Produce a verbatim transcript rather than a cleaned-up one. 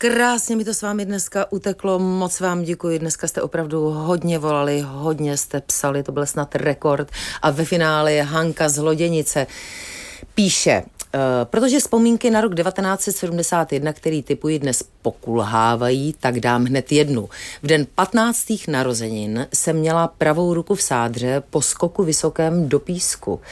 Krásně mi to s vámi dneska uteklo, moc vám děkuji, dneska jste opravdu hodně volali, hodně jste psali, to byl snad rekord a ve finále je Hanka z Loděnice. Píše, uh, protože vzpomínky na rok devatenáct set sedmdesát jedna, který typuji dnes pokulhávají, tak dám hned jednu. V den patnáctých narozenin jsem měla pravou ruku v sádře po skoku vysokém do písku.